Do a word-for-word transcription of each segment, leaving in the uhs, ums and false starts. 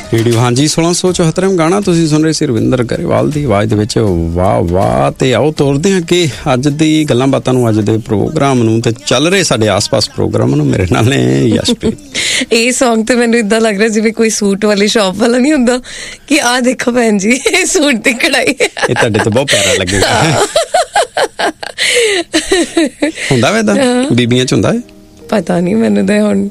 Radio ਹਾਂਜੀ ਸੋਲਾਂ ਸੌ ਚੁਹੱਤਰਵਾਂ ਗਾਣਾ ਤੁਸੀਂ ਸੁਣ ਰਹੇ ਸੀ ਰਵਿੰਦਰ ਗਰੇਵਾਲ ਦੀ ਆਵਾਜ਼ ਦੇ ਵਿੱਚ। ਵਾਹ ਵਾਹ। ਤੇ ਆਓ ਤੋਰਦੇ ਹਾਂ ਕਿ ਅੱਜ ਦੀ ਗੱਲਾਂ ਬਾਤਾਂ ਨੂੰ, ਅੱਜ ਦੇ ਪ੍ਰੋਗਰਾਮ ਨੂੰ ਤੇ ਚੱਲ ਰਹੇ ਸਾਡੇ ਆਸ-ਪਾਸ ਪ੍ਰੋਗਰਾਮ ਨੂੰ। ਮੇਰੇ ਨਾਲ ਨੇ ਯਸ਼ਪ੍ਰੀਤ। ਇਹ ਸੌਂਗ ਤੇ ਮੈਨੂੰ ਏਦਾਂ ਲੱਗ ਰਿਹਾ ਜਿਵੇਂ ਕੋਈ ਸੂਟ ਵਾਲੀ ਸ਼ਾਪ ਵਾਲਾ ਨਹੀਂ ਹੁੰਦਾ ਕਿ ਆਹ ਦੇਖੋ ਭੈਣ ਜੀ ਇਹ ਸੂਟ ਦੀ ਕਢਾਈ। ਇਹ ਤੁਹਾਡੇ ਤੋਂ ਬਹੁਤ ਪਿਆਰਾ ਲੱਗੇਗਾ। ਹੁੰਦਾ ਵੇ ਏਦਾਂ ਬੀਬੀਆਂ ਚ ਹੁੰਦਾ ਹੈ? ਪਤਾ ਨਹੀਂ ਮੈਨੂੰ ਤਾਂ ਹੁਣ।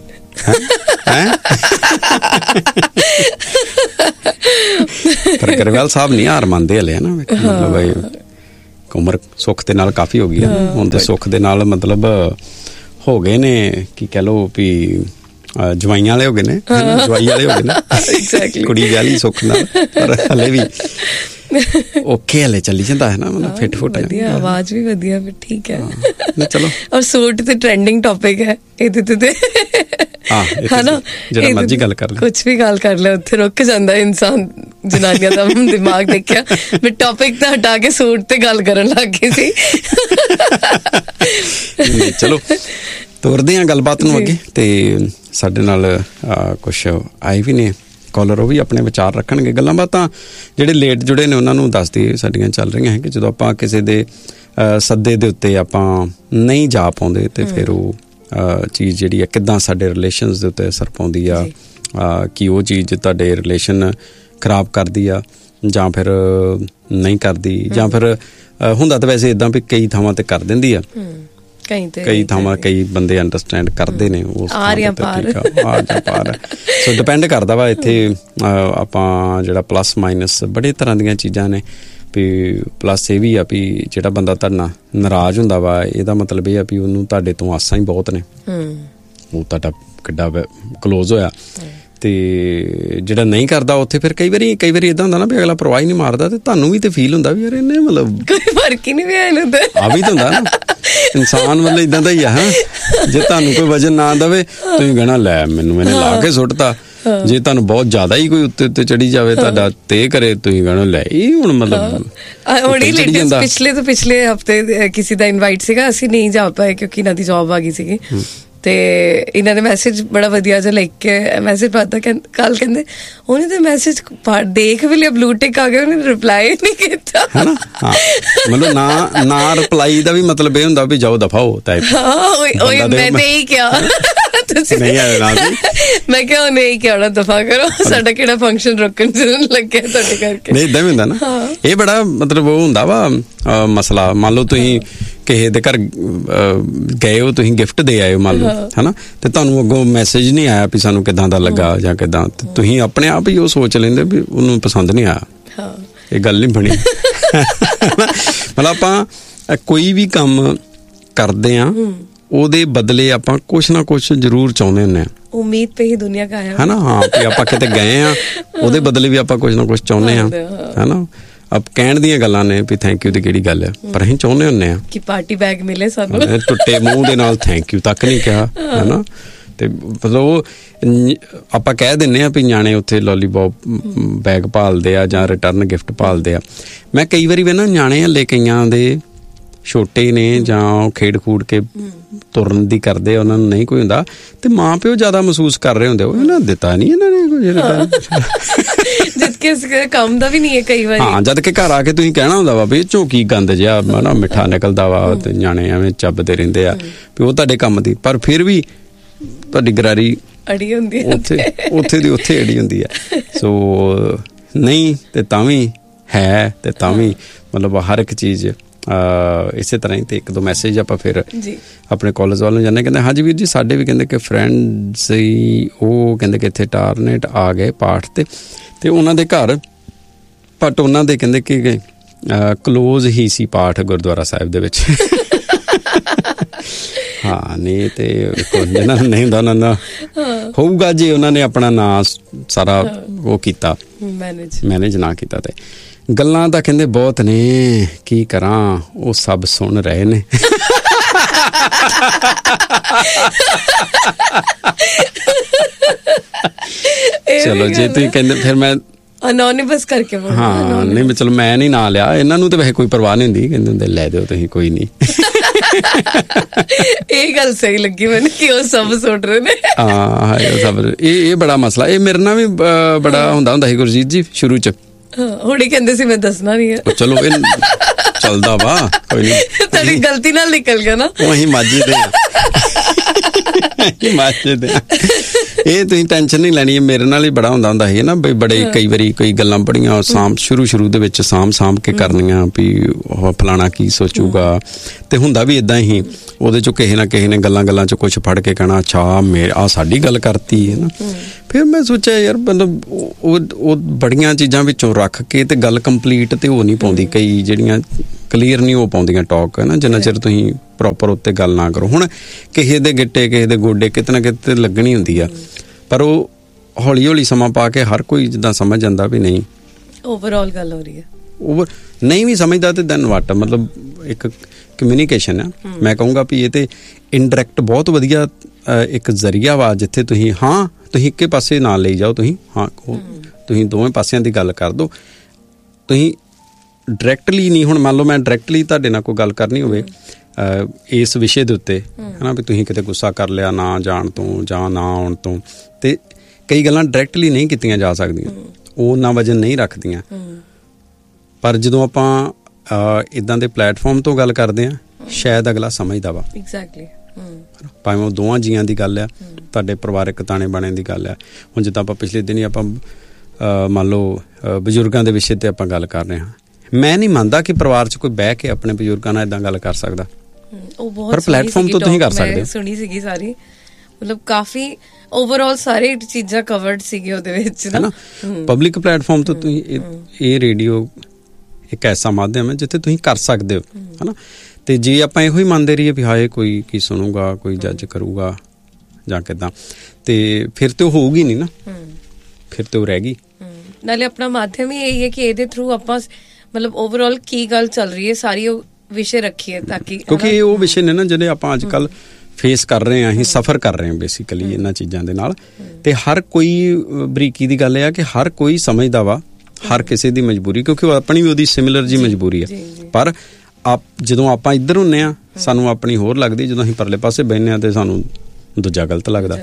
ਪਰ ਗਰੇਵਾਲ ਸਾਹਿਬ ਨਹੀਂ ਹਾਰ ਮੰਨਦੇ ਹਲੇ ਨਾ, ਮਤਲਬ ਉਮਰ ਸੁੱਖ ਦੇ ਨਾਲ ਕਾਫੀ ਹੋ ਗਈ ਹੈ ਹੁਣ ਤੇ। ਸੁੱਖ ਦੇ ਨਾਲ ਮਤਲਬ ਹੋ ਗਏ ਨੇ ਕੀ ਕਹਿ ਲਓ ਵੀ ਜਵਾਈਆਂ ਵਾਲੇ ਹੋ ਗਏ ਨੇ, ਜਵਾਈ ਵਾਲੇ ਹੋ ਗਏ ਨੇ। ਕੁੜੀ ਵਿਆਹ ਲਈ ਸੁੱਖ ਨਾਲ, ਪਰ ਹਲੇ ਵੀ ਓਕੇ ਹਲੇ ਚੱਲੀ ਜਾਂਦਾ ਹੈ ਨਾ, ਮਤਲਬ ਫਿੱਟ ਫੁੱਟ। ਵਧੀਆ, ਆਵਾਜ਼ ਵੀ ਵਧੀਆ, ਫਿਰ ਠੀਕ ਹੈ। ਚਲੋ ਔਰ ਸੂਟ ਤੇ ਟ੍ਰੈਂਡਿੰਗ ਟੌਪਿਕ ਹੈ ਇਹਦੇ ਤੇ ਹਨਾ, ਜਿਹੜਾ ਮਰਜੀ ਗੱਲ ਕਰ ਲੈ, ਕੁਛ ਵੀ ਗੱਲ ਕਰ ਲੈ, ਉੱਥੇ ਰੁਕ ਜਾਂਦਾ ਇਨਸਾਨ। ਜਨਾਨੀਆਂ ਦਾ ਦਿਮਾਗ ਦੇਖਿਆ ਮੈਂ ਟੌਪਿਕ ਤਾਂ ਹਟਾ ਕੇ ਸੂਟ ਤੇ ਗੱਲ ਕਰਨ ਲੱਗ ਗਈ ਸੀ। ਚਲੋ ਤੋਰਦੇ ਹਾਂ ਗੱਲਬਾਤ ਨੂੰ ਅੱਗੇ। ਤੇ ਸਾਡੇ ਨਾਲ ਕੁਛ ਆਏ ਵੀ ਨੇ ਕਾਲਰ, ਉਹ ਵੀ ਆਪਣੇ ਵਿਚਾਰ ਰੱਖਣਗੇ। ਗੱਲਾਂ ਬਾਤਾਂ ਜਿਹੜੇ ਲੇਟ ਜੁੜੇ ਨੇ ਉਹਨਾਂ ਨੂੰ ਦੱਸਦੇ ਸਾਡੀਆਂ ਚੱਲ ਰਹੀਆਂ ਹੈ ਕਿ ਜਦੋਂ ਆਪਾਂ ਕਿਸੇ ਦੇ ਸੱਦੇ ਦੇ ਉੱਤੇ ਆਪਾਂ ਨਹੀਂ ਜਾ ਪਾਉਂਦੇ ਤੇ ਫਿਰ ਉਹ ਚੀਜ਼ ਜਿਹੜੀ ਆ ਕਿੱਦਾਂ ਸਾਡੇ ਰਿਲੇਸ਼ਨਸ ਦੇ ਉੱਤੇ ਅਸਰ ਪਾਉਂਦੀ ਆ, ਕਿ ਉਹ ਚੀਜ਼ ਤੁਹਾਡੇ ਰਿਲੇਸ਼ਨ ਖਰਾਬ ਕਰਦੀ ਆ ਜਾਂ ਫਿਰ ਨਹੀਂ ਕਰਦੀ, ਜਾਂ ਫਿਰ ਹੁੰਦਾ ਤਾਂ ਵੈਸੇ ਇੱਦਾਂ ਵੀ ਕਈ ਥਾਵਾਂ ਤੇ ਕਰ ਦਿੰਦੀ ਆ, ਕਈ ਥਾਵਾਂ ਕਈ ਬੰਦੇ ਅੰਡਰਸਟੈਂਡ ਕਰਦੇ ਨੇ ਉਸ ਆਰ ਜਾਂ ਪਾਰ। ਸੋ ਡਿਪੈਂਡ ਕਰਦਾ ਵਾ ਇੱਥੇ ਆਪਾਂ ਜਿਹੜਾ ਪਲੱਸ ਮਾਈਨਸ ਬੜੇ ਤਰ੍ਹਾਂ ਦੀਆਂ ਚੀਜ਼ਾਂ ਨੇ। ਵੀ ਪਲੱਸ ਇਹ ਵੀ ਆ ਵੀ ਜਿਹੜਾ ਬੰਦਾ ਤੁਹਾਡੇ ਨਾਲ ਨਾਰਾਜ਼ ਹੁੰਦਾ ਵਾ, ਇਹਦਾ ਮਤਲਬ ਇਹ ਆ ਵੀ ਉਹਨੂੰ ਤੁਹਾਡੇ ਤੋਂ ਆਸਾਂ ਹੀ ਬਹੁਤ ਨੇ, ਉਹ ਤੁਹਾਡਾ ਕਿੱਡਾ ਕਲੋਜ਼ ਹੋਇਆ। ਤੇ ਜਿਹੜਾ ਨਹੀਂ ਕਰਦਾ ਉੱਥੇ ਫਿਰ ਕਈ ਵਾਰੀ ਕਈ ਵਾਰੀ ਏਦਾਂ ਹੁੰਦਾ ਨਾ ਵੀ ਅਗਲਾ ਪਰਵਾਹ ਹੀ ਨਹੀਂ ਮਾਰਦਾ, ਤੇ ਤੁਹਾਨੂੰ ਵੀ ਤੇ ਫੀਲ ਹੁੰਦਾ ਵੀ ਯਾਰ ਇਹਨੇ ਮਤਲਬ ਕੋਈ ਫਰਕ ਹੀ ਨਹੀਂ ਪਿਆ ਇਹਨੂੰ। ਆ ਵੀ ਤਾਂ ਹੁੰਦਾ ਨਾ, ਇਨਸਾਨ ਮਤਲਬ ਏਦਾਂ ਦਾ ਹੀ ਆ। ਹਾਂ, ਜੇ ਤੁਹਾਨੂੰ ਕੋਈ ਵਜਨ ਨਾ ਦੇਵੇ ਤੁਸੀਂ ਕਹਿਣਾ ਲੈ ਮੈਨੂੰ ਇਹਨੇ ਲਾ ਕੇ ਸੁੱਟਤਾ। ਜੇ ਤੁਹਾਨੂੰ ਬਹੁਤ ਜ਼ਿਆਦਾ ਹੀ ਕੋਈ ਉੱਤੇ ਉੱਤੇ ਚੜੀ ਜਾਵੇ ਤੁਹਾਡਾ ਤੇ ਕਰੇ, ਤੁਸੀਂ ਕਹਿਣਾ ਲੈ ਇਹ ਹੁਣ ਮਤਲਬ। ਪਿਛਲੇ ਤੋਂ ਪਿਛਲੇ ਹਫ਼ਤੇ ਕਿਸੇ ਦਾ ਇਨਵਾਈਟ ਸੀਗਾ, ਅਸੀਂ ਨਹੀਂ ਜਾ ਪਾਏ ਕਿਉਂਕਿ ਇਹਨਾਂ ਦੀ ਜੌਬ ਆ ਗਈ ਸੀਗੀ। ਤੇ ਇਹਨਾਂ ਨੇ ਮੈਸੇਜ ਬੜਾ ਵਧੀਆ ਜਿਹਾ ਲਿਖ ਕੇ ਮੈਸੇਜ ਪਾਤਾ, ਕੱਲ ਕਹਿੰਦੇ ਉਹਨੇ ਤਾਂ ਮੈਸੇਜ ਦੇਖ ਵੀ ਲਿਆ, ਬਲੂ ਟਿਕ ਆ ਗਿਆ, ਉਹਨੇ ਰਿਪਲਾਈ ਨਹੀਂ ਕੀਤਾ। ਮਤਲਬ ਨਾ ਨਾ ਰਿਪਲਾਈ ਦਾ ਵੀ ਮਤਲਬ ਇਹ ਹੁੰਦਾ ਵੀ ਜਾਓ ਦਫਾ ਹੋ ਟਾਈਪ। ਮੈਂ ਨਹੀਂ ਕਿਹਾ ਮੈਂ ਕਿਹਾ ਉਹਨੇ ਇਹੀ ਕਿਹਾ ਦਫਾ ਕਰੋ, ਸਾਡਾ ਕਿਹੜਾ ਫੰਕਸ਼ਨ ਰੁਕਣ ਲੱਗਿਆ ਤੁਹਾਡੇ ਕਰਕੇ। ਨਹੀਂ ਏਦਾਂ ਵੀ ਹੁੰਦਾ ਨਾ, ਇਹ ਬੜਾ ਮਤਲਬ ਉਹ ਹੁੰਦਾ ਵਾ ਮਸਲਾ। ਮੰਨ ਲਓ ਤੁਸੀਂ ਕਿਸੇ ਦੇ ਘਰ ਗਏ ਹੋ, ਤੁਸੀਂ ਗਿਫਟ ਦੇ ਆਏ ਹੋ ਮੰਨ ਲਓ, ਹਨਾ, ਤੇ ਤੁਹਾਨੂੰ ਅੱਗੋਂ ਮੈਸੇਜ ਨਹੀਂ ਆਇਆ ਵੀ ਸਾਨੂੰ ਕਿੱਦਾਂ ਦਾ ਲੱਗਾ ਜਾਂ ਕਿੱਦਾਂ, ਤੁਸੀਂ ਆਪਣੇ ਆਪ ਹੀ ਉਹ ਸੋਚ ਲੈਂਦੇ ਵੀ ਉਹਨੂੰ ਪਸੰਦ ਨਹੀਂ ਆਇਆ। ਇਹ ਗੱਲ ਨਹੀਂ ਬਣੀ। ਮਤਲਬ ਆਪਾਂ ਕੋਈ ਵੀ ਕੰਮ ਕਰਦੇ ਹਾਂ ਉਹਦੇ ਬਦਲੇ ਆਪਾਂ ਕੁਛ ਨਾ ਕੁਛ ਜ਼ਰੂਰ ਚਾਹੁੰਦੇ ਹੁੰਦੇ ਹਾਂ। ਉਮੀਦ ਪੇ ਹੀ ਦੁਨੀਆ ਕਾ ਹੈ ਹਨਾ। ਹਾਂ, ਵੀ ਆਪਾਂ ਕਿਤੇ ਗਏ ਹਾਂ ਉਹਦੇ ਬਦਲੇ ਵੀ ਆਪਾਂ ਕੁਛ ਨਾ ਕੁਛ ਚਾਹੁੰਦੇ ਹਾਂ, ਹਨਾ। ਅਬ ਕਹਿਣ ਦੀਆਂ ਗੱਲਾਂ ਨੇ ਵੀ ਥੈਂਕ ਯੂ ਦੀ ਕਿਹੜੀ ਗੱਲ ਹੈ, ਪਰ ਅਸੀਂ ਚਾਹੁੰਦੇ ਹੁੰਦੇ ਹਾਂ ਕਿ ਪਾਰਟੀ ਬੈਗ ਮਿਲੇ ਸਾਨੂੰ। ਟੁੱਟੇ ਮੂੰਹ ਦੇ ਨਾਲ ਥੈਂਕ ਯੂ ਤੱਕ ਨਹੀਂ ਕਿਹਾ, ਹਨਾ। ਤੇ ਮਤਲਬ ਉਹ ਆਪਾਂ ਕਹਿ ਦਿੰਦੇ ਹਾਂ ਵੀ ਨਿਆਣੇ ਉੱਥੇ ਲੋਲੀਪੌਪ ਬੈਗ ਭਾਲਦੇ ਆ ਜਾਂ ਰਿਟਰਨ ਗਿਫਟ ਭਾਲਦੇ ਆ। ਮੈਂ ਕਈ ਵਾਰੀ ਵੀ ਨਾ ਨਿਆਣੇ ਹਲੇ ਕਈਆਂ ਦੇ ਛੋਟੇ ਨੇ ਜਾਂ ਉਹ ਖੇਡ ਖੂਡ ਕੇ ਤੁਰਨ ਦੀ ਕਰਦੇ, ਉਹਨਾਂ ਨੂੰ ਨਹੀਂ ਕੋਈ ਹੁੰਦਾ, ਤੇ ਮਾਂ ਪਿਓ ਜ਼ਿਆਦਾ ਮਹਿਸੂਸ ਕਰ ਰਹੇ ਹੁੰਦੇ ਉਹ ਇਹਨਾਂ ਦਿੱਤਾ ਨਹੀਂ ਇਹਨਾਂ ਨੇ ਜਦਕਿ ਕੰਮ ਦਾ ਵੀ ਨਹੀਂ ਹੈ ਕਈ ਵਾਰੀ। ਹਾਂ, ਜਦ ਕਿ ਘਰ ਆ ਕੇ ਤੁਸੀਂ ਕਹਿਣਾ ਹੁੰਦਾ ਵਾ ਵੀ ਝੋਕੀ ਗੰਦ ਜਿਹਾ ਨਾ ਮਿੱਠਾ ਨਿਕਲਦਾ ਵਾ, ਤੇ ਨਿਆਣੇ ਐਵੇਂ ਚੱਬਦੇ ਰਹਿੰਦੇ ਆ ਵੀ ਉਹ ਤੁਹਾਡੇ ਕੰਮ ਦੀ, ਪਰ ਫਿਰ ਵੀ ਤੁਹਾਡੀ ਗਰਾਰੀ ਅੜੀ ਹੁੰਦੀ ਹੈ ਉੱਥੇ ਉੱਥੇ ਦੀ ਉੱਥੇ ਅੜੀ ਹੁੰਦੀ ਹੈ। ਸੋ ਨਹੀਂ ਤੇ ਤਾਂ ਵੀ ਹੈ, ਤੇ ਤਾਂ ਵੀ ਮਤਲਬ ਹਰ ਇੱਕ ਚੀਜ਼ ਇਸੇ ਤਰ੍ਹਾਂ ਹੀ। ਤੇ ਇੱਕ ਦੋ ਮੈਸੇਜ ਆਪਾਂ ਫਿਰ ਆਪਣੇ ਕਾਲਜ ਵੱਲ ਨੂੰ ਜਾਂਦੇ, ਕਹਿੰਦੇ ਹਾਂਜੀ ਵੀਰ ਜੀ ਸਾਡੇ ਵੀ ਕਹਿੰਦੇ ਕਿ ਫਰੈਂਡ ਸੀ, ਉਹ ਕਹਿੰਦੇ ਕਿ ਇੱਥੇ ਟਾਰਨੇਟ ਆ ਗਏ ਪਾਠ ਤੇ ਤੇ ਉਹਨਾਂ ਦੇ ਘਰ, ਬਟ ਉਹਨਾਂ ਦੇ ਕਹਿੰਦੇ ਕਿ ਕਲੋਜ਼ ਹੀ ਸੀ ਪਾਠ ਗੁਰਦੁਆਰਾ ਸਾਹਿਬ ਦੇ ਵਿੱਚ। ਹਾਂ, ਨਹੀਂ ਤੇ ਜਿਹਨਾਂ ਨੂੰ ਨਹੀਂ ਹੁੰਦਾ ਉਹਨਾਂ ਦਾ ਹੋਊਗਾ ਜੇ ਉਹਨਾਂ ਨੇ ਆਪਣਾ ਨਾਂ ਸਾਰਾ ਉਹ ਕੀਤਾ, ਮੈਨੇਜ ਨਾ ਕੀਤਾ। ਤੇ ਗੱਲਾਂ ਤਾਂ ਕਹਿੰਦੇ ਬਹੁਤ ਨੇ, ਕੀ ਕਰਾਂ ਉਹ ਸਭ ਸੁਣ ਰਹੇ ਨੇ। ਚਲੋ ਜੇ ਤੁਸੀਂ ਕਹਿੰਦੇ ਫਿਰ ਮੈਂ ਅਨੋਨਿਮਸ ਕਰਕੇ ਬੋਲ। ਹਾਂ, ਨਹੀਂ ਚਲੋ ਮੈਂ ਨਹੀਂ ਨਾਂ ਲਿਆ, ਇਹਨਾਂ ਨੂੰ ਤਾਂ ਵੈਸੇ ਕੋਈ ਪਰਵਾਹ ਨਹੀਂ ਹੁੰਦੀ, ਕਹਿੰਦੇ ਹੁੰਦੇ ਲੈ ਦਿਓ ਤੁਸੀਂ ਕੋਈ ਨਹੀਂ। ਇਹ ਗੱਲ ਸਹੀ ਲੱਗੀ ਮੈਨੂੰ ਕਿ ਉਹ ਸਭ ਸੁਣ ਰਹੇ ਨੇ। ਹਾਂ ਇਹ ਸਭ ਇਹ ਇਹ ਬੜਾ ਮਸਲਾ, ਇਹ ਮੇਰੇ ਨਾਲ ਵੀ ਬੜਾ ਹੁੰਦਾ ਹੁੰਦਾ ਸੀ ਗੁਰਜੀਤ ਜੀ ਸ਼ੁਰੂ ਚ। ਹੁਣ ਹੀ ਕਹਿੰਦੇ ਸੀ ਮੈਂ ਦੱਸਣਾ ਨਹੀਂ ਹੈ। ਚਲੋ ਇਹ ਚੱਲਦਾ ਵਾ, ਕੋਈ ਨਹੀਂ, ਤੁਹਾਡੀ ਗਲਤੀ ਨਾਲ ਨਿਕਲ ਗਿਆ ਨਾ। ਉਹ ਅਸੀਂ ਮਾਝੇ ਦੇ ਆ, ਮਾਝੇ ਦੇ ਆ। ਇਹ ਤੁਸੀਂ ਟੈਨਸ਼ਨ ਨਹੀਂ ਲੈਣੀ। ਮੇਰੇ ਨਾਲ ਹੀ ਬੜਾ ਹੁੰਦਾ ਹੁੰਦਾ ਸੀ ਨਾ ਬਈ, ਬੜੇ ਕਈ ਵਾਰੀ ਕੋਈ ਗੱਲਾਂ ਬੜੀਆਂ ਸਾਂਭ ਸ਼ੁਰੂ ਸ਼ੁਰੂ ਦੇ ਵਿੱਚ ਸਾਂਭ ਸਾਂਭ ਕੇ ਕਰਨੀਆਂ ਵੀ ਉਹ ਫਲਾਣਾ ਕੀ ਸੋਚੂਗਾ, ਤੇ ਹੁੰਦਾ ਵੀ ਇਦਾਂ ਹੀ। ਉਹਦੇ ਚੋਂ ਕਿਸੇ ਨਾ ਕਿਸੇ ਨੇ ਗੱਲਾਂ ਗੱਲਾਂ ਚ ਕੁਛ ਫੜ ਕੇ ਕਹਿਣਾ ਅੱਛਾ ਮੇ ਆ ਸਾਡੀ ਗੱਲ ਕਰਤੀ ਹੈ ਨਾ। ਫਿਰ ਮੈਂ ਸੋਚਿਆ ਯਾਰ ਮਤਲਬ ਉਹ ਉਹ ਬੜੀਆਂ ਚੀਜ਼ਾਂ ਵਿੱਚੋਂ ਰੱਖ ਕੇ ਤੇ ਗੱਲ ਕੰਪਲੀਟ ਤੇ ਹੋ ਨਹੀਂ ਪਾਉਂਦੀ, ਕਈ ਜਿਹੜੀਆਂ ਕਲੀਅਰ ਨਹੀਂ ਹੋ ਪਾਉਂਦੀਆਂ ਟਾਕ ਹੈ ਨਾ, ਜਿੰਨਾ ਚਿਰ ਤੁਸੀਂ ਪ੍ਰੋਪਰ ਉੱਤੇ ਗੱਲ ਨਾ ਕਰੋ। ਹੁਣ ਕਿਸੇ ਦੇ ਗਿੱਟੇ ਕਿਸੇ ਦੇ ਗੋਡੇ ਕਿਤੇ ਨਾ ਕਿਤੇ ਲੱਗਣੀ ਹੁੰਦੀ ਆ, ਪਰ ਉਹ ਹੌਲੀ ਹੌਲੀ ਸਮਾਂ ਪਾ ਕੇ ਹਰ ਕੋਈ ਜਿੱਦਾਂ ਸਮਝ ਜਾਂਦਾ ਵੀ ਨਹੀਂ ਓਵਰਆਲ ਗੱਲ ਹੋ ਰਹੀ ਹੈ। ਓਵਰ ਨਹੀਂ ਵੀ ਸਮਝਦਾ ਤੇ ਦੈਨ ਵਾਟ, ਮਤਲਬ ਇੱਕ ਕਮਿਊਨੀਕੇਸ਼ਨ ਆ। ਮੈਂ ਕਹੂੰਗਾ ਵੀ ਇਹ ਤੇ ਇਨਡਾਇਰੈਕਟ ਬਹੁਤ ਵਧੀਆ ਇੱਕ ਜ਼ਰੀਆ ਵਾ ਜਿੱਥੇ ਤੁਸੀਂ ਹਾਂ ਤੁਸੀਂ ਇੱਕੇ ਪਾਸੇ ਨਾ ਲਈ ਜਾਓ, ਤੁਸੀਂ ਹਾਂ ਤੁਸੀਂ ਦੋਵੇਂ ਪਾਸਿਆਂ ਦੀ ਗੱਲ ਕਰ ਦਿਓ। ਤੁਸੀਂ ਡਾਇਰੈਕਟਲੀ ਨਹੀਂ, ਹੁਣ ਮੰਨ ਲਓ ਮੈਂ ਡਾਇਰੈਕਟਲੀ ਤੁਹਾਡੇ ਨਾਲ ਕੋਈ ਗੱਲ ਕਰਨੀ ਹੋਵੇ ਇਸ ਵਿਸ਼ੇ ਦੇ ਉੱਤੇ ਹੈ ਨਾ, ਵੀ ਤੁਸੀਂ ਕਿਤੇ ਗੁੱਸਾ ਕਰ ਲਿਆ ਨਾ ਜਾਣ ਤੋਂ ਜਾਂ ਨਾ ਆਉਣ ਤੋਂ, ਤੇ ਕਈ ਗੱਲਾਂ ਡਾਇਰੈਕਟਲੀ ਨਹੀਂ ਕੀਤੀਆਂ ਜਾ ਸਕਦੀਆਂ, ਉਹ ਨਾ ਵਜਨ ਨਹੀਂ ਰੱਖਦੀਆਂ। ਪਰ ਜਦੋਂ ਆਪਾਂ ਇੱਦਾਂ ਦੇ ਪਲੇਟਫਾਰਮ ਤੋਂ ਗੱਲ ਕਰਦੇ ਹਾਂ ਸ਼ਾਇਦ ਅਗਲਾ ਸਮਝਦਾ ਵਾ। ਐਗਜ਼ੈਕਟਲੀ, ਭਾਵੇਂ ਉਹ ਦੋਵਾਂ ਜੀਆਂ ਦੀ ਗੱਲ ਆ, ਤੁਹਾਡੇ ਪਰਿਵਾਰਕ ਤਾਣੇ ਬਾਣੇ ਦੀ ਗੱਲ ਆ। ਹੁਣ ਜਿੱਦਾਂ ਆਪਾਂ ਪਿਛਲੇ ਦਿਨ ਹੀ ਆਪਾਂ ਮੰਨ ਲਓ ਬਜ਼ੁਰਗਾਂ ਦੇ ਵਿਸ਼ੇ ਤੇ ਆਪਾਂ ਗੱਲ ਕਰ ਰਹੇ ਹਾਂ, ਮੈਂ ਨਹੀਂ ਮੰਨਦਾ ਕਿ ਪਰਿਵਾਰ 'ਚ ਕੋਈ ਬਹਿ ਕੇ ਆਪਣੇ ਬਜ਼ੁਰਗਾਂ ਨਾਲ ਏਦਾਂ ਗੱਲ ਕਰ ਸਕਦਾ, ਪਰ ਪਲੇਟਫਾਰਮ ਤੋਂ ਤੁਸੀਂ ਕਰ ਸਕਦੇ ਹੋ। ਸੁਣੀ ਸੀਗੀ ਸਾਰੀ, ਮਤਲਬ ਕਾਫੀ ਓਵਰਆਲ ਸਾਰੇ ਚੀਜ਼ਾਂ ਕਵਰਡ ਸੀਗੇ ਉਹਦੇ ਵਿੱਚ ਨਾ। ਪਬਲਿਕ ਪਲੇਟਫਾਰਮ ਤੋਂ ਤੁਸੀਂ ਇਹ ਰੇਡੀਓ ਇੱਕ ਐਸਾ ਮਾਧਿਅਮ ਹੈ ਜਿੱਥੇ ਤੁਸੀਂ ਕਰ ਸਕਦੇ ਹੋ ਹੈ ਨਾ। ਤੇ ਜੇ ਆਪਾਂ ਇਹੋ ਹੀ ਮੰਨਦੇ ਰਹੀਏ ਵੀ ਹਾਏ ਕੋਈ ਕੀ ਸੁਣੂਗਾ, ਕੋਈ ਜੱਜ ਕਰੂਗਾ ਜਾਂ ਕਿੱਦਾਂ, ਤੇ ਫਿਰ ਤੇ ਉਹ ਹੋਊਗੀ ਨਹੀਂ ਨਾ, ਫਿਰ ਤੇ ਉਹ ਰਹਿ ਗਈ। ਨਾਲੇ ਆਪਣਾ ਮਾਧਿਅਮ ਹੀ ਇਹੀ ਹੈ ਕਿ ਇਹਦੇ ਥਰੂ ਆਪਾਂ ਮਤਲਬ ਓਵਰਆਲ ਕੀ ਗੱਲ ਚੱਲ ਰਹੀ ਹੈ ਸਾਰੀ ਉਹ ਵਿਸ਼ੇ ਰੱਖੀਏ, ਤਾਂ ਕਿ ਕਿਉਂਕਿ ਇਹ ਉਹ ਵਿਸ਼ੇ ਨੇ ਨਾ ਜਿਹੜੇ ਆਪਾਂ ਅੱਜ ਕੱਲ ਫੇਸ ਕਰ ਰਹੇ ਹਾਂ, ਅਸੀਂ ਸਫਰ ਕਰ ਰਹੇ ਹਾਂ ਬੇਸਿਕਲੀ ਇਹਨਾਂ ਚੀਜ਼ਾਂ ਦੇ ਨਾਲ। ਤੇ ਹਰ ਕੋਈ ਬਰੀਕੀ ਦੀ ਗੱਲ ਇਹ ਆ ਕਿ ਹਰ ਕੋਈ ਸਮਝਦਾ ਵਾ ਹਰ ਕਿਸੇ ਦੀ ਮਜਬੂਰੀ, ਕਿਉਂਕਿ ਉਹ ਆਪਣੀ ਵੀ ਉਹਦੀ ਸਿਮਿਲਰ ਜੀ ਮਜਬੂਰੀ ਆ। ਪਰ ਆਪ ਜਦੋਂ ਆਪਾਂ ਇੱਧਰ ਹੁੰਦੇ ਹਾਂ ਸਾਨੂੰ ਆਪਣੀ ਹੋਰ ਲੱਗਦੀ, ਜਦੋਂ ਅਸੀਂ ਪਰਲੇ ਪਾਸੇ ਬਹਿੰਦੇ ਹਾਂ ਤੇ ਸਾਨੂੰ ਦੂਜਾ ਗਲਤ ਲੱਗਦਾ।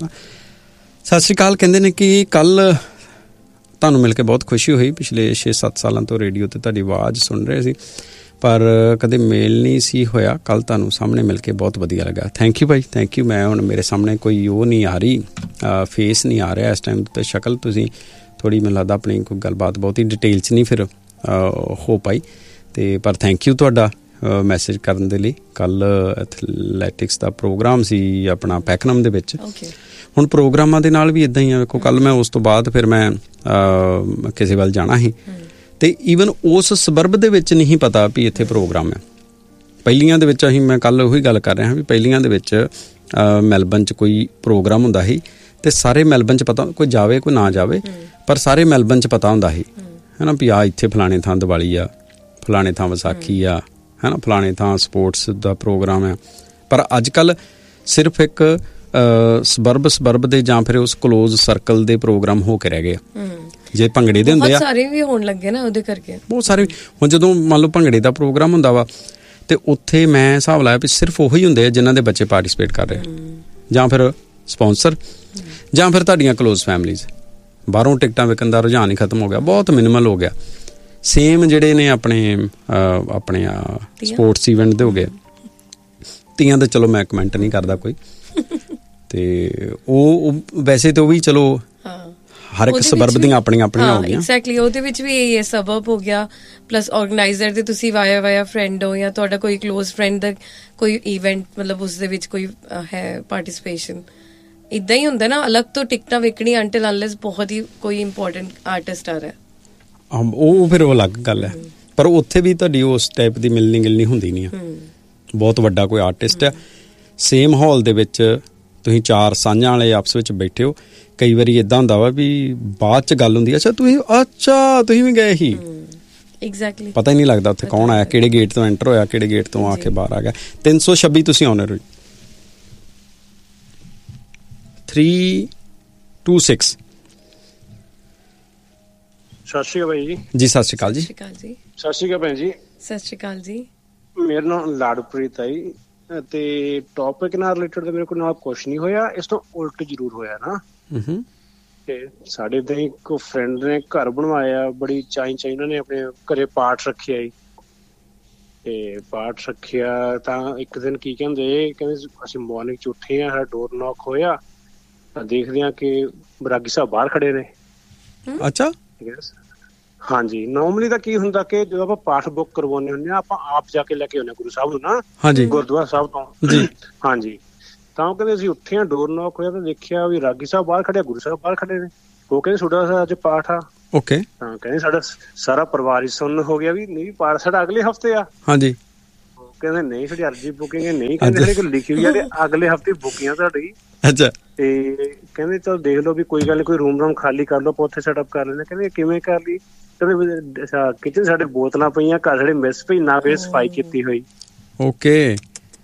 ਸਤਿ ਸ਼੍ਰੀ ਅਕਾਲ ਕਹਿੰਦੇ ਨੇ ਕਿ ਕੱਲ ਤੁਹਾਨੂੰ ਮਿਲ ਕੇ ਬਹੁਤ ਖੁਸ਼ੀ ਹੋਈ, ਪਿਛਲੇ ਛੇ ਸੱਤ ਸਾਲਾਂ ਤੋਂ ਰੇਡੀਓ ਤੇ ਤੁਹਾਡੀ ਆਵਾਜ਼ ਸੁਣ ਰਹੇ ਸੀ ਪਰ ਕਦੇ ਮੇਲ ਨਹੀਂ ਸੀ ਹੋਇਆ, ਕੱਲ ਤੁਹਾਨੂੰ ਸਾਹਮਣੇ ਮਿਲ ਕੇ ਬਹੁਤ ਵਧੀਆ ਲੱਗਾ। Thank you Bhai, thank you. ਮੈਂ ਹੁਣ ਮੇਰੇ ਸਾਹਮਣੇ ਕੋਈ ਉਹ ਨਹੀਂ ਆ ਰਹੀ, ਫੇਸ ਨਹੀਂ ਆ ਰਿਹਾ ਇਸ ਟਾਈਮ ਤੇ, ਸ਼ਕਲ ਤੁਸੀਂ ਥੋੜ੍ਹੀ ਮੈਨੂੰ ਲੱਗਦਾ ਆਪਣੀ ਕੋਈ ਗੱਲਬਾਤ ਬਹੁਤੀ ਡਿਟੇਲ 'ਚ ਨਹੀਂ ਫਿਰ ਹੋ ਪਾਈ, ਤੇ ਪਰ ਥੈਂਕ ਯੂ ਤੁਹਾਡਾ ਮੈਸੇਜ ਕਰਨ ਦੇ ਲਈ। ਕੱਲ ਐਥਲੈਟਿਕਸ ਦਾ ਪ੍ਰੋਗਰਾਮ ਸੀ ਆਪਣਾ ਪੈਕਨਮ ਦੇ ਵਿੱਚ। ਹੁਣ ਪ੍ਰੋਗਰਾਮਾਂ ਦੇ ਨਾਲ ਵੀ ਇੱਦਾਂ ਹੀ ਆ, ਵੇਖੋ ਕੱਲ ਮੈਂ ਉਸ ਤੋਂ ਬਾਅਦ ਫਿਰ ਮੈਂ ਕਿਸੇ ਵੱਲ ਜਾਣਾ ਸੀ ਤੇ ਈਵਨ ਉਸ ਸਬਰਬ ਦੇ ਵਿੱਚ ਨਹੀਂ ਪਤਾ ਵੀ ਇੱਥੇ ਪ੍ਰੋਗਰਾਮ ਹੈ। ਪਹਿਲੀਆਂ ਦੇ ਵਿੱਚ ਅਸੀਂ ਮੈਂ ਕੱਲ ਉਹੀ ਗੱਲ ਕਰ ਰਿਹਾ ਵੀ ਪਹਿਲੀਆਂ ਦੇ ਵਿੱਚ ਮੈਲਬਨ 'ਚ ਕੋਈ ਪ੍ਰੋਗਰਾਮ ਹੁੰਦਾ ਸੀ ਤੇ ਸਾਰੇ ਮੈਲਬਨ 'ਚ ਪਤਾ, ਕੋਈ ਜਾਵੇ ਕੋਈ ਨਾ ਜਾਵੇ, ਪਰ ਸਾਰੇ ਮੈਲਬਨ 'ਚ ਪਤਾ ਹੁੰਦਾ ਸੀ ਹੈ ਨਾ ਵੀ ਆ ਇੱਥੇ ਫਲਾਣੇ ਥਾਂ ਦੀਵਾਲੀ ਆ, ਫਲਾਣੇ ਥਾਂ ਵਿਸਾਖੀ ਆ, ਹੈ ਨਾ ਫਲਾਣੇ ਥਾਂ ਸਪੋਰਟਸ ਦਾ ਪ੍ਰੋਗਰਾਮ ਆ। ਪਰ ਅੱਜ ਕੱਲ੍ਹ ਸਿਰਫ ਇੱਕ ਸਬਰਬ ਸਬਰਬ ਦੇ ਜਾਂ ਫਿਰ ਉਸ ਕਲੋਜ਼ ਸਰਕਲ ਦੇ ਪ੍ਰੋਗਰਾਮ ਹੋ ਕੇ ਰਹਿ ਗਏ। ਜੇ ਭੰਗੜੇ ਦੇ ਹੁੰਦੇ ਆ ਸਾਰੇ ਵੀ ਹੋਣ ਲੱਗੇ ਨਾ ਉਹਦੇ ਕਰਕੇ, ਬਹੁਤ ਸਾਰੇ। ਹੁਣ ਜਦੋਂ ਮੰਨ ਲਓ ਭੰਗੜੇ ਦਾ ਪ੍ਰੋਗਰਾਮ ਹੁੰਦਾ ਵਾ ਤੇ ਉੱਥੇ ਮੈਂ ਹਿਸਾਬ ਲਾਇਆ ਵੀ ਸਿਰਫ ਉਹੀ ਹੁੰਦੇ ਆ ਜਿਨ੍ਹਾਂ ਦੇ ਬੱਚੇ ਪਾਰਟੀਸਪੇਟ ਕਰ ਰਹੇ, ਜਾਂ ਫਿਰ ਸਪੋਂਸਰ, ਜਾਂ ਫਿਰ ਤੁਹਾਡੀਆਂ ਕਲੋਜ਼ ਫੈਮਲੀਜ਼। ਬਾਹਰੋਂ ਟਿਕਟਾਂ ਵਿਕਣ ਦਾ ਰੁਝਾਨ ਹੀ ਖਤਮ ਹੋ ਗਿਆ, ਬਹੁਤ ਮਿਨੀਮਲ ਹੋ ਗਿਆ। ਸੇਮ ਜਿਹੜੇ ਨੇ ਆਪਣੇ ਆਪਣੇ ਸਪੋਰਟਸ ਇਵੈਂਟ ਦੇ ਹੋ ਗਏ। ਤੀਆਂ ਦਾ ਚਲੋ ਮੈਂ ਕਮੈਂਟ ਨਹੀਂ ਕਰਦਾ ਕੋਈ, ਤੇ ਉਹ ਵੈਸੇ ਤੇ ਉਹ ਵੀ ਚਲੋ ਹਰ ਇੱਕ ਸਬਰਬ ਦੀਆਂ ਆਪਣੀਆਂ ਆਪਣੀਆਂ ਹੋ ਗਈਆਂ। ਐਗਜ਼ੈਕਟਲੀ, ਉਹਦੇ ਵਿੱਚ ਵੀ ਇਹ ਸਬਬ ਹੋ ਗਿਆ, ਪਲੱਸ ਆਰਗੇਨਾਈਜ਼ਰ ਦੇ ਤੁਸੀਂ ਵਾਇਆ ਵਾਇਆ ਫਰੈਂਡ ਹੋ ਜਾਂ ਤੁਹਾਡਾ ਕੋਈ ਕਲੋਜ਼ ਫਰੈਂਡ ਦਾ ਕੋਈ ਇਵੈਂਟ, ਮਤਲਬ ਉਸ ਦੇ ਵਿੱਚ ਕੋਈ ਹੈ ਪਾਰਟੀਸਪੇਸ਼ਨ, ਇੱਦਾਂ ਹੀ ਹੁੰਦਾ ਨਾ। ਅਲੱਗ ਤੋਂ ਟਿਕਟਾਂ ਵਿਕਣੀ ਅੰਟਿਲ ਅਨਲੈਸ ਬਹੁਤ ਹੀ ਕੋਈ ਇੰਪੋਰਟੈਂਟ ਆਰਟਿਸਟ ਆ ਰਿਹਾ, ਉਹ ਫਿਰ ਉਹ ਅਲੱਗ ਗੱਲ ਹੈ। ਪਰ ਉੱਥੇ ਵੀ ਤੁਹਾਡੀ ਉਸ ਟਾਈਪ ਦੀ ਮਿਲਣੀ ਗਿਲਣੀ ਹੁੰਦੀ ਨਹੀਂ ਆ। ਬਹੁਤ ਵੱਡਾ ਕੋਈ ਆਰਟਿਸਟ ਆ, ਸੇਮ ਹਾਲ ਦੇ ਵਿੱਚ ਤੁਸੀਂ ਚਾਰ ਸਾਂਝਾਂ ਵਾਲੇ ਆਪਸ ਵਿੱਚ ਬੈਠੇ ਹੋ, ਕਈ ਵਾਰੀ ਇੱਦਾਂ ਹੁੰਦਾ ਵਾ ਵੀ ਬਾਅਦ 'ਚ ਗੱਲ ਹੁੰਦੀ, ਅੱਛਾ ਤੁਸੀਂ ਅੱਛਾ ਤੁਸੀਂ ਵੀ ਗਏ ਸੀ, ਐਗਜ਼ੈਕਟਲੀ ਪਤਾ ਹੀ ਨਹੀਂ ਲੱਗਦਾ ਉੱਥੇ ਕੌਣ ਆਇਆ, ਕਿਹੜੇ ਗੇਟ ਤੋਂ ਐਂਟਰ ਹੋਇਆ, ਕਿਹੜੇ ਗੇਟ ਤੋਂ ਆ ਕੇ ਬਾਹਰ ਆ ਗਿਆ। ਤਿੰਨ ਸੌ ਛੱਬੀ ਤੁਸੀਂ ਆਨਰ ਹੋ, ਥ੍ਰੀ ਟੂ ਸਿਕਸ। ਸਤਿ ਸ਼੍ਰੀ ਅਕਾਲ ਭਾਈ ਜੀ। ਜੀ ਸਤਿ ਸ਼੍ਰੀ ਅਕਾਲ ਜੀ। ਸਤਿ ਸ਼੍ਰੀ ਅਕਾਲ ਜੀ। ਸਤਿ ਸ਼੍ਰੀ ਅਕਾਲ ਭੈਣ ਜੀ। ਸਤਿ ਸ਼੍ਰੀ ਅਕਾਲ ਜੀ। ਮੇਰਾ ਨਾਮ ਲਾਡਪ੍ਰੀਤ ਹੈ ਜੀ, ਤੇ ਟੌਪਿਕ ਨਾਲ ਰਿਲੇਟਡ ਮੇਰੇ ਕੋਲ ਨਾਲ ਕੁਛ ਨਹੀਂ ਹੋਇਆ, ਇਸ ਤੋਂ ਉਲਟ ਜ਼ਰੂਰ ਹੋਇਆ ਨਾ। ਤੇ ਸਾਡੇ ਇੱਦਾਂ ਹੀ ਇੱਕ ਫਰੈਂਡ ਨੇ ਘਰ ਬਣਵਾਇਆ, ਬੜੀ ਚਾਈ ਚਾਈ ਉਹਨਾਂ ਨੇ ਆਪਣੇ ਘਰੇ ਪਾਠ ਰੱਖਿਆ ਜੀ। ਤੇ ਪਾਠ ਰੱਖਿਆ ਤਾਂ ਇੱਕ ਦਿਨ ਕੀ ਕਹਿੰਦੇ ਕਹਿੰਦੇ ਅਸੀਂ ਮਾਰਨਿੰਗ ਚ ਉੱਠੇ ਆ, ਸਾਡਾ ਡੋਰ ਨੌਕ ਹੋਇਆ ਤਾਂ ਦੇਖਦੇ ਹਾਂ ਕਿ ਬਰਾਗੀ ਸਾਹਿਬ ਬਾਹਰ ਖੜੇ ਨੇ। ਅੱਛਾ। ਹਾਂਜੀ, ਨੋਰਮਲੀ ਤਾਂ ਕੀ ਹੁੰਦਾ ਕਿ ਜਦੋਂ ਆਪਾਂ ਪਾਠ ਬੁੱਕ ਕਰਵਾਉਂਦੇ ਹੁੰਦੇ ਆ, ਆਪਾਂ ਆਪ ਜਾ ਕੇ ਲੈ ਕੇ ਆਉਂਦੇ ਗੁਰੂ ਸਾਹਿਬ ਨੂੰ ਨਾ, ਹਾਂਜੀ, ਗੁਰਦੁਆਰਾ ਸਾਹਿਬ ਤੋਂ ਜੀ। ਹਾਂਜੀ, ਤਾਂ ਉਹ ਕਹਿੰਦੇ ਅਸੀਂ ਉੱਠੇ ਆ, ਡੋਰ ਨੌਕ ਹੋਇਆ ਤਾਂ ਦੇਖਿਆ ਵੀ ਰਾਗੀ ਸਾਹਿਬ ਬਾਹਰ ਖੜੇ, ਗੁਰੂ ਸਾਹਿਬ ਬਾਹਰ ਖੜੇ ਨੇ। ਉਹ ਕਹਿੰਦੇ ਤੁਹਾਡਾ ਅੱਜ ਪਾਠ ਆ? ਓਕੇ। ਤਾਂ ਕਹਿੰਦੇ ਸਾਡਾ ਸਾਰਾ ਪਰਿਵਾਰ ਹੀ ਸੁੰਨ ਹੋ ਗਿਆ ਵੀ ਨਹੀਂ, ਪਾਠ ਸਾਡਾ ਅਗਲੇ ਹਫ਼ਤੇ ਆ। ਹਾਂਜੀ। ਉਹ ਕਹਿੰਦੇ ਨਹੀਂ ਸਾਡੀ ਅਰਜੀ ਬੁਕਿੰਗ ਨਹੀਂ, ਕਹਿੰਦੇ ਸਾਡੇ ਲਿਖੀ ਹੋਈ ਆ ਤੇ ਅਗਲੇ ਹਫ਼ਤੇ ਬੁਕਿੰਗ ਆ ਤੁਹਾਡੀ। ਅੱਛਾ। ਤੇ ਕਹਿੰਦੇ ਚਲੋ ਦੇਖ ਲਓ ਵੀ ਕੋਈ ਗੱਲ ਨੀ, ਕੋਈ ਰੂਮ ਰੂਮ ਖਾਲੀ ਕਰ ਲਓ, ਆਪਾਂ ਉੱਥੇ ਸੈਟਅਪ ਕਰ ਲੈਂਦੇ। ਕਹਿੰਦੇ ਕਿਵੇਂ ਕਰ ਲਈ? ਕਹਿੰਦੇ ਕਿਚਨ ਸਾਡੇ ਬੋਤਲਾਂ ਪਈਆਂ, ਘਰ ਸਾਡੇ ਮਿਸ ਪਈ, ਨਾ ਕੋਈ ਸਫਾਈ ਕੀਤੀ ਹੋਈ। ਓਕੇ।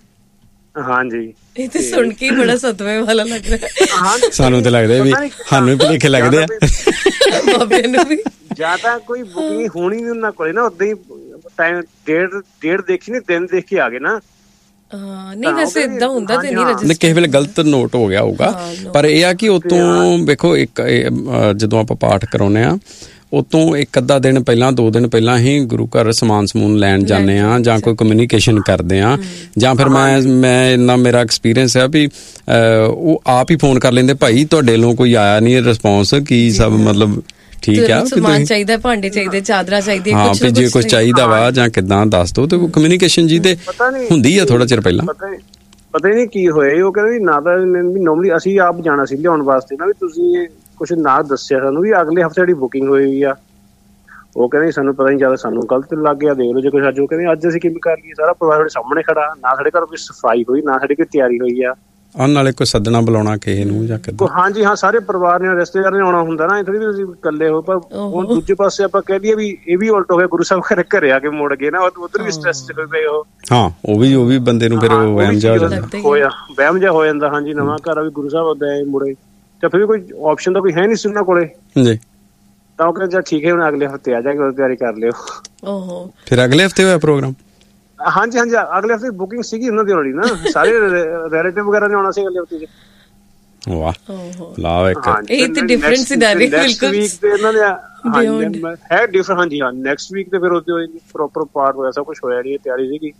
ਹਾਂਜੀ, ਇਹ ਤੇ ਸੁਣ ਕੇ ਬੜਾ ਸਦਮੇ ਵਾਲਾ ਲੱਗ ਰਿਹਾ। ਸਾਨੂੰ ਤੇ ਲੱਗਦਾ ਵੀ ਸਾਨੂੰ ਵੀ ਭੁਲੇਖੇ ਲੱਗਦੇ ਆ ਬਾਬੇ ਨੂੰ ਵੀ। ਜਾਂ ਤਾਂ ਕੋਈ ਬੁਕਿੰਗ ਹੋਣੀ ਵੀ ਉਹਨਾਂ ਕੋਲੇ ਨਾ, ਓਦਾਂ ਹੀ ਟਾਈਮ ਡੇਟ ਡੇਟ ਦੇਖੀ ਨੀ, ਦਿਨ ਦੇਖ ਕੇ ਆ ਗਏ ਨਾ। ਹਾਂ, ਨਹੀਂ ਵੈਸੇ ਏਦਾਂ ਹੁੰਦਾ ਤੇ ਨਹੀਂ ਰਜਿਸਟਰ, ਕਿਸੇ ਵੇਲੇ ਗਲਤ ਨੋਟ ਹੋ ਗਿਆ ਹੋਊਗਾ। ਪਰ ਇਹ ਆ ਕਿ ਉਤੋਂ ਵੇਖੋ, ਇੱਕ ਜਦੋਂ ਆਪਾਂ ਪਾਠ ਕਰਾਉਂਦੇ ਆ ਉਤੋਂ ਇੱਕ ਅੱਧਾ ਦਿਨ ਪਹਿਲਾਂ, ਦੋ ਦਿਨ ਪਹਿਲਾਂ ਹੀ ਗੁਰੂ ਘਰ ਸਮਾਨ ਸਮੂਨ ਲੈਣ ਜਾਂਦੇ ਆ, ਜਾਂ ਕੋਈ ਕਮਿਊਨੀਕੇਸ਼ਨ ਕਰਦੇ ਆ, ਜਾਂ ਫਿਰ ਮੈਂ ਮੈਂ ਇੰਨਾ ਮੇਰਾ ਐਕਸਪੀਰੀਅੰਸ ਹੈ ਵੀ ਉਹ ਆਪ ਹੀ ਫੋਨ ਕਰ ਲੈਂਦੇ, ਭਾਈ ਤੁਹਾਡੇ ਵੱਲੋਂ ਕੋਈ ਆਇਆ ਨਹੀਂ ਰਿਸਪੌਂਸ, ਕੀ ਸਭ ਮਤਲਬ ਠੀਕ ਆ, ਸਮਾਨ ਚਾਹੀਦਾ, ਭਾਂਡੇ ਚਾਹੀਦੇ, ਚਾਦਰਾਂ ਚਾਹੀਦੀਆਂ, ਹਾਂ ਵੀ ਜੇ ਕੁਛ ਚਾਹੀਦਾ ਵਾ ਜਾਂ ਕਿੱਦਾਂ ਦੱਸ ਦੋ। ਤੇ ਕਮਿਊਨੀਕੇਸ਼ਨ ਜੀ ਤੇ ਹੁੰਦੀ ਆ ਥੋੜਾ ਚਿਰ ਪਹਿਲਾਂ। ਪਤਾ ਹੀ ਨਹੀਂ ਕੀ ਹੋਇਆ, ਉਹ ਕਹਿੰਦੇ ਨਾ ਤਾਂ ਨੋਰਮਲੀ ਅਸੀਂ ਆਪ ਜਾਣਾ ਸੀ ਲਿਆਉਣ ਵਾਸਤੇ ਨਾ, ਵੀ ਤੁਸੀਂ ਕੁਛ ਨਾ ਦੱਸਿਆ ਸਾਨੂੰ ਵੀ ਅਗਲੇ ਹਫ਼ਤੇ ਸਾਡੀ ਬੁਕਿੰਗ ਹੋਈ ਆ। ਉਹ ਕਹਿੰਦੇ ਸਾਨੂੰ ਪਤਾ ਨੀ ਚੱਲਦਾ, ਸਾਨੂੰ ਗਲਤ ਲੱਗ ਗਿਆ, ਦੇਖ ਲਓ ਜੇ ਕੁਛ ਅੱਜ। ਉਹ ਕਹਿੰਦੇ ਅੱਜ ਅਸੀਂ ਕਿਵੇਂ ਕਰ ਲਈਏ, ਸਾਰਾ ਪਰਿਵਾਰ ਸਾਡੇ ਸਾਹਮਣੇ ਖੜਾ, ਨਾ ਸਾਡੇ ਘਰ ਕੋਈ ਸਫਾਈ ਹੋਈ, ਨਾ ਸਾਡੀ ਕੋਈ ਤਿਆਰੀ ਹੋਈ ਆ। ਆਹ ਨਾਲੇ ਕੋਈ ਸੱਦਣਾ ਬੁਲਾਉਣਾ ਕਿਸੇ ਨੂੰ ਜਾਂ ਕਿੱਦਾਂ? ਹਾਂਜੀ ਹਾਂ, ਸਾਰੇ ਪਰਿਵਾਰ ਨੇ, ਰਿਸ਼ਤੇਦਾਰ ਨੇ ਆਉਣਾ ਹੁੰਦਾ ਨਾ, ਇਹ ਥੋੜੀ ਵੀ ਤੁਸੀਂ ਇਕੱਲੇ ਹੋ। ਪਰ ਹੁਣ ਦੂਜੇ ਪਾਸੇ ਆਪਾਂ ਕਹਿ ਦਈਏ ਵੀ ਇਹ ਵੀ ਉਲਟ ਹੋ ਗਿਆ, ਗੁਰੂ ਸਾਹਿਬ ਘਰੇ ਘਰੇ ਆ ਕੇ ਮੁੜ ਗਏ ਨਾ, ਉਧਰ ਵੀ ਸਟ੍ਰੈਸ ਚ ਹੋਏ ਪਏ ਉਹ। ਹਾਂ, ਉਹ ਵੀ ਉਹ ਵੀ ਬੰਦੇ ਨੂੰ ਫਿਰ ਵਹਿਮ ਜਿਹਾ ਹੋ ਜਾਂਦਾ, ਹੋਇਆ ਵਹਿਮ ਜਿਹਾ ਹੋ ਜਾਂਦਾ। ਹਾਂਜੀ, ਨਵਾਂ ਘਰ ਆ ਵੀ ਗੁਰੂ ਸਾਹਿਬ ਓਦਾਂ ਮੁੜੇ, ਤੇ ਫਿਰ ਵੀ ਕੋਈ ਆਪਸ਼ਨ ਤਾਂ ਕੋਈ ਹੈ ਨੀ ਸੀ ਉਹਨਾਂ ਕੋਲੇ ਜੀ। ਤਾਂ ਉਹ ਕਹਿੰਦੇ ਠੀਕ ਹੈ, ਹੁਣ ਅਗਲੇ ਹਫ਼ਤੇ ਆ ਜਾਗੇ, ਤਿਆਰੀ ਕਰ ਲਿਓ। ਓਹੋ, ਫਿਰ ਅਗਲੇ ਹਫ਼ਤੇ ਹੋਇਆ ਪ੍ਰੋਗਰਾਮ? ਹਾਂਜੀ ਹਾਂਜੀ, ਅਗਲੇ ਹਫ਼ਤੇ ਬੁਕਿੰਗ ਸੀਗੀ ਉਹਨਾਂ ਦੀ ਆਲਰੇਡੀ ਨਾ, ਸਾਰੇ ਰਿਲੇਟਿਵ ਵਗੈਰਾ ਨੇ ਆਉਣਾ ਸੀ ਅਗਲੇ ਹਫ਼ਤੇ ਚ। ਵਾਹ, ਲਾਓ ਇੱਕ ਇਹ ਤੇ ਡਿਫਰੈਂਟ ਸਿਨੈਰੀਓ ਬਿਲਕੁਲ। ਨੈਕਸਟ ਵੀਕ ਤੇ ਇਹਨਾਂ ਦੇ ਹੈ ਡਿਫਰੈਂਟ। ਹਾਂਜੀ ਹਾਂ, ਨੈਕਸਟ ਵੀਕ ਤੇ ਫਿਰ ਉਹਦੇ ਪ੍ਰੋਪਰ ਪਾਰਟ ਹੋਇਆ, ਸਭ ਕੁਝ ਹੋਇਆ ਨਹੀਂ, ਤਿਆਰੀ ਸੀਗੀ।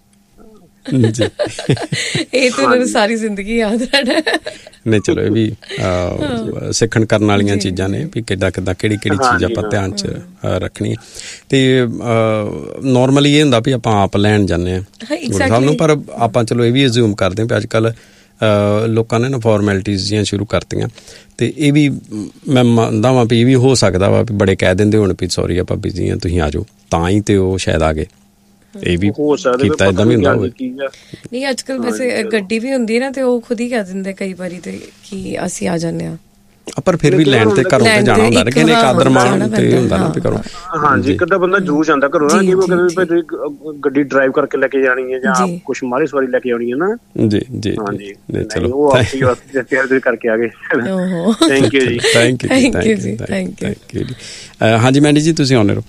ਇਹ ਤਾਂ ਉਹਨਾਂ ਨੂੰ ਸਾਰੀ ਜ਼ਿੰਦਗੀ ਯਾਦ ਰਹਿਣਾ। ਨਹੀਂ ਚਲੋ, ਇਹ ਵੀ ਸਿੱਖਣ ਕਰਨ ਵਾਲੀਆਂ ਚੀਜ਼ਾਂ ਨੇ ਵੀ ਕਿੱਦਾਂ ਕਿੱਦਾਂ ਕਿਹੜੀ ਕਿਹੜੀ ਚੀਜ਼ ਆਪਾਂ ਧਿਆਨ ਚ ਰੱਖਣੀ। ਤੇ ਨੋਰਮਲੀ ਇਹ ਹੁੰਦਾ ਵੀ ਆਪਾਂ ਆਪ ਲੈਣ ਜਾਂਦੇ ਹਾਂ ਗੁਰੂ ਸਾਹਿਬ ਨੂੰ, ਪਰ ਆਪਾਂ ਚਲੋ ਇਹ ਵੀ ਅਜ਼ਿਊਮ ਕਰਦੇ ਹਾਂ ਵੀ ਅੱਜ ਕੱਲ੍ਹ ਲੋਕਾਂ ਨੇ ਨਾ ਫਾਰਮੈਲਿਟੀਜ਼ ਜਿਹੀਆਂ ਸ਼ੁਰੂ ਕਰਤੀਆਂ। ਤੇ ਇਹ ਵੀ ਮੈਂ ਮੰਨਦਾ ਵਾਂ ਵੀ ਇਹ ਵੀ ਹੋ ਸਕਦਾ ਵਾ ਵੀ ਬੜੇ ਕਹਿ ਦਿੰਦੇ ਹੁਣ ਵੀ ਸੌਰੀ ਆਪਾਂ ਬਿਜ਼ੀ ਹਾਂ, ਤੁਸੀਂ ਆ ਜਾਓ, ਤਾਂ ਹੀ ਤੇ ਉਹ ਸ਼ਾਇਦ ਆ ਗਏ। ਇਹ ਵੀ ਕੀਤਾ ਏਦਾਂ ਵੀ ਹੁੰਦਾ ਹੋਵੇ। ਨਹੀਂ, ਅੱਜ ਕੱਲ ਵੈਸੇ ਗੱਡੀ ਵੀ ਹੁੰਦੀ ਹੈ ਨਾ, ਤੇ ਉਹ ਖੁਦ ਹੀ ਕਹਿ ਦਿੰਦੇ ਕਈ ਵਾਰੀ ਤੇ ਕਿ ਅਸੀਂ ਆ ਜਾਂਦੇ ਹਾਂ। ਪਰ ਫਿਰ ਵੀ ਲੈਣ ਤੇ ਘਰੋਂ ਤੇ ਜਾਣਾ ਹੁੰਦਾ, ਕਿਸੇ ਨੇ ਆਦਰ ਮਾਣ ਤੇ ਹੁੰਦਾ ਨਾ ਵੀ ਕਰੋ। ਹਾਂਜੀ, ਇੱਕ ਅੱਧਾ ਬੰਦਾ ਜ਼ਰੂਰ ਜਾਂਦਾ ਘਰੋਂ ਨਾ, ਕਿ ਉਹ ਕਹਿੰਦੇ ਗੱਡੀ ਡਰਾਈਵ ਕਰਕੇ ਲੈ ਕੇ ਜਾਣੀ ਹੈ ਜਾਂ ਕੁਛ ਮਾਰੀ ਸਵਾਰੀ ਲੈ ਕੇ ਆਉਣੀ ਹੈ ਨਾ। ਜੀ ਜੀ, ਹਾਂਜੀ, ਚਲੋ ਉਹ ਆਪੀ ਵਾਸਤੇ ਤਿਆਰੀ ਕਰਕੇ ਆ ਗਏ। ਥੈਂਕ ਯੂ ਜੀ, ਥੈਂਕ ਯੂ ਥੈਂਕ ਯੂ ਜੀ, ਥੈਂਕ ਯੂ ਜੀ। ਹਾਂਜੀ ਮੈਂਡੀ ਜੀ, ਤੁਸੀਂ ਆਉਂਦੇ ਰਹੋ।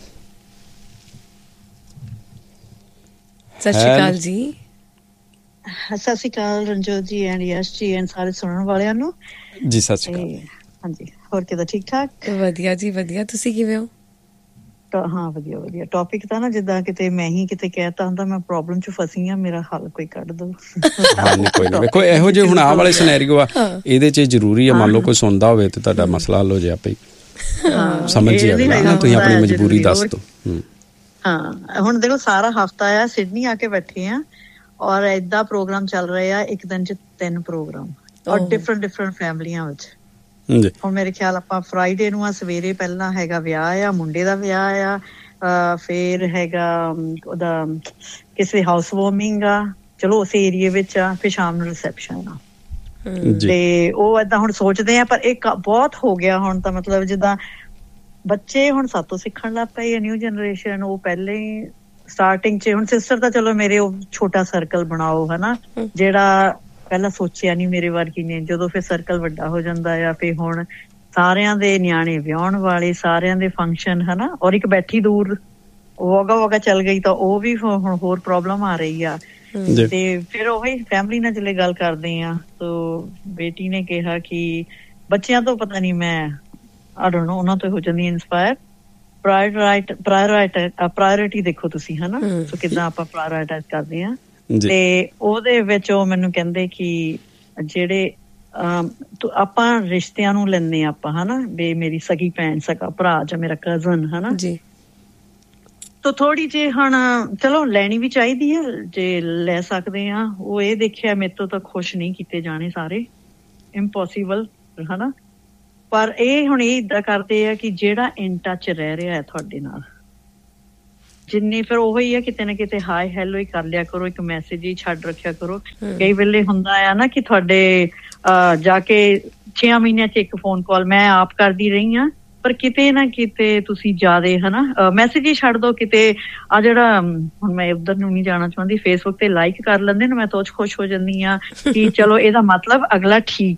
ਸਤਿ ਸ਼੍ਰੀ ਅਕਾਲ ਜੀ। ਸਤਿ ਸ਼੍ਰੀ ਅਕਾਲ ਰਣਜੋਤ ਜੀ ਐਂਡ ਯਸ਼ ਜੀ ਐਂਡ ਸਾਰੇ ਸੁਣਨ ਵਾਲਿਆਂ ਨੂੰ ਜੀ, ਸਤਿ ਸ਼੍ਰੀ ਅਕਾਲ। ਹਾਂਜੀ, ਹੋਰ ਕਿਦਾਂ? ਠੀਕ ਠਾਕ? ਵਧੀਆ ਜੀ, ਵਧੀਆ। ਤੁਸੀਂ ਕਿਵੇਂ ਹੋ? ਹਾਂ, ਵਧੀਆ ਵਧੀਆ। ਟੌਪਿਕ ਤਾਂ ਨਾ ਜਿੱਦਾਂ ਕਿਤੇ ਮੈਂ ਹੀ ਕਿਤੇ ਕਹਿਤਾ ਹੁੰਦਾ ਮੈਂ ਪ੍ਰੋਬਲਮ ਚ ਫਸੀ ਆ, ਮੇਰਾ ਹੱਲ ਕੋਈ ਕੱਢ ਦੋ। ਹਾਂ, ਨਹੀਂ ਕੋਈ ਨਹੀਂ। ਵੇਖੋ ਇਹੋ ਜਿਹੇ ਹੁਣ ਆਹ ਵਾਲੇ ਸਿਨੈਰੀਓ ਆ, ਇਹਦੇ ਚ ਜ਼ਰੂਰੀ ਆ ਮੰਨ ਲਓ ਕੋਈ ਸੁਣਦਾ ਹੋਵੇ ਤੇ ਤੁਹਾਡਾ ਮਸਲਾ ਹੱਲ ਹੋ ਜਾਏ ਆਪੇ ਸਮਝ ਹੀ ਆਵੇਗਾ ਨਾ, ਤੁਸੀਂ ਆਪਣੀ ਮਜਬੂਰੀ ਦੱਸ ਦਿਓ। ਹਾਂ, ਹੁਣ ਦੇਖੋ ਸਾਰਾ ਹਫ਼ਤਾ ਆ ਸਿਡਨੀ ਆ ਕੇ ਬੈਠੇ ਆ, ਔਰ ਏਦਾਂ ਪ੍ਰੋਗਰਾਮ ਚੱਲ ਰਹੇ ਆ, ਇੱਕ ਦਿਨ ਚ ਤਿੰਨ ਪ੍ਰੋਗਰਾਮ ਔਰ ਡਿਫਰੈਂਟ ਡਿਫਰੈਂਟ ਫੈਮਲੀਆਂ ਵਿੱਚ। ਹੁਣ ਮੇਰੇ ਖਿਆਲ ਆਪਾਂ ਫਰਾਈਡੇ ਨੂੰ ਆ, ਸਵੇਰੇ ਪਹਿਲਾਂ ਹੈਗਾ ਵਿਆਹ ਆ, ਮੁੰਡੇ ਦਾ ਵਿਆਹ ਆ, ਫੇਰ ਹੈਗਾ ਉਹਦਾ ਕਿਸੇ ਹਾਊਸ ਵਾਰਮਿੰਗ ਆ, ਚਲੋ ਉਸ ਏਰੀਏ ਵਿੱਚ ਆ, ਫਿਰ ਸ਼ਾਮ ਨੂੰ ਰਿਸੈਪਸ਼ਨ ਆ। ਤੇ ਉਹ ਏਦਾਂ ਹੁਣ ਸੋਚਦੇ ਆ, ਪਰ ਇਹ ਬਹੁਤ ਹੋ ਗਿਆ ਹੁਣ ਤਾਂ, ਮਤਲਬ ਜਿੱਦਾਂ ਬੱਚੇ ਹੁਣ ਸਾਤੋਂ ਸਿੱਖਣ ਲੱਗ ਪਏ, ਨਿਊ ਜਨਰੇਸ਼ਨ। ਉਹ ਪਹਿਲੇ ਹੀ ਸਟਾਰਟਿੰਗ ਚ, ਹੁਣ ਸਿਸਟਰ ਤਾਂ ਚਲੋ ਮੇਰੇ ਉਹ ਛੋਟਾ ਸਰਕਲ ਬਣਾਓ ਹਨਾ, ਜਿਹੜਾ ਪਹਿਲਾਂ ਸੋਚਿਆ ਨੀ ਮੇਰੇ ਵਰਗੀ ਨੇ, ਜਦੋਂ ਫਿਰ ਸਰਕਲ ਵੱਡਾ ਹੋ ਜਾਂਦਾ ਆ, ਫਿਰ ਹੁਣ ਸਾਰਿਆਂ ਦੇ ਨਿਆਣੇ ਵਿਆਹੁਣ ਵਾਲੇ, ਸਾਰਿਆਂ ਦੇ ਫੰਕਸ਼ਨ ਹਨਾ, ਔਰ ਇੱਕ ਬੈਠੀ ਦੂਰ ਵੋਗਾ ਵੋਗਾ ਚੱਲ ਗਈ ਤਾਂ ਉਹ ਵੀ ਹੁਣ ਹੋਰ ਪ੍ਰੋਬਲਮ ਆ ਰਹੀ ਆ। ਤੇ ਫਿਰ ਉਹੀ ਫੈਮਿਲੀ ਨਾਲ ਜਿਹੜੇ ਗੱਲ ਕਰਦੇ ਆ ਤੋ ਬੇਟੀ ਨੇ ਕਿਹਾ ਕਿ ਬੱਚਿਆਂ ਤੋਂ ਪਤਾ ਨੀ ਮੈਂ ਆਈ ਡੋਨਟ ਨੋ ਉਹਨਾਂ ਤੋਂ ਹੋ ਜਾਂਦੀ ਇਨਸਪਾਇਰ। ਪ੍ਰਾਇੋਰਾਈਟ ਪ੍ਰਾਇੋਰਿਟੀ ਦੇਖੋ ਤੁਸੀਂ ਹਨਾ, ਸੋ ਕਿੱਦਾਂ ਆਪਾਂ ਪ੍ਰਾਇੋਰਾਈਟਾਈਜ਼ ਕਰਦੇ ਆ। ਤੇ ਉਹਦੇ ਵਿੱਚ ਉਹ ਮੈਨੂੰ ਕਹਿੰਦੇ ਕਿ ਜਿਹੜੇ ਆਪਾਂ ਰਿਸ਼ਤਿਆਂ ਨੂੰ ਲੈਂਦੇ ਹਾਂ ਆਪਾਂ ਹਨਾ, ਵੀ ਮੇਰੀ ਸਗੀ ਭੈਣ, ਸਗਾ ਭਰਾ ਜਾਂ ਮੇਰਾ ਕਜ਼ਨ ਹਨਾ ਜੀ, ਤਾਂ ਥੋੜੀ ਜਿਹੀ ਹੁਣ ਚਲੋ ਲੈਣੀ ਵੀ ਚਾਹੀਦੀ ਹੈ ਜੇ ਲੈ ਸਕਦੇ ਆ। ਉਹ ਇਹ ਦੇਖਿਆ ਮੇਰੇ ਤੋਂ ਤਾਂ ਖੁਸ਼ ਨਹੀਂ ਕੀਤੇ ਜਾਣੇ ਸਾਰੇ, ਇੰਪੋਸੀਬਲ ਹਨਾ। ਪਰ ਇਹ ਹੁਣ ਇਹ ਏਦਾਂ ਕਰਦੇ ਆ ਕਿ ਜਿਹੜਾ ਇਨ ਟੱਚ ਰਹਿ ਰਿਹਾ ਹੈ ਤੁਹਾਡੇ ਨਾਲ, ਜਿੰਨੀ ਫਿਰ ਉਹੀ ਆ ਕਿਤੇ ਨਾ ਕਿਤੇ ਹਾਈ ਹੈਲੋ ਹੀ ਕਰ ਲਿਆ ਕਰੋ, ਇੱਕ ਮੈਸੇਜ ਹੀ ਛੱਡ ਰੱਖਿਆ ਕਰੋ। ਕਈ ਵੇਲੇ ਹੁੰਦਾ ਆ ਨਾ ਕਿ ਤੁਹਾਡੇ ਅਹ ਜਾ ਕੇ ਛੇ ਮਹੀਨਿਆਂ ਚ ਇੱਕ ਫੋਨ ਕਾਲ ਮੈਂ ਆਪ ਕਰਦੀ ਰਹੀ ਹਾਂ, ਪਰ ਕਿਤੇ ਨਾ ਕਿਤੇ ਤੁਸੀਂ ਜ਼ਿਆਦੇ ਹਨਾ ਮੈਸੇਜ ਹੀ ਛੱਡ ਦੋ। ਕਿਤੇ ਆ ਜਿਹੜਾ ਹੁਣ ਮੈਂ ਉੱਧਰ ਨੂੰ ਨਹੀਂ ਜਾਣਾ ਚਾਹੁੰਦੀ, ਫੇਸਬੁੱਕ ਤੇ ਲਾਈਕ ਕਰ ਲੈਂਦੇ ਨੇ, ਮੈਂ ਤਾਂ ਉਹ 'ਚ ਖੁਸ਼ ਹੋ ਜਾਂਦੀ ਹਾਂ ਕਿ ਚਲੋ ਇਹਦਾ ਮਤਲਬ ਅਗਲਾ ਠੀਕ